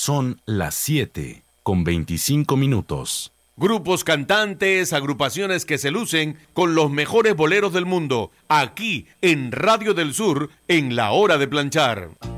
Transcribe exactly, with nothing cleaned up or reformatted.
Son las siete con veinticinco minutos. Grupos cantantes, agrupaciones que se lucen con los mejores boleros del mundo, aquí en Radio del Sur, en La Hora de Planchar.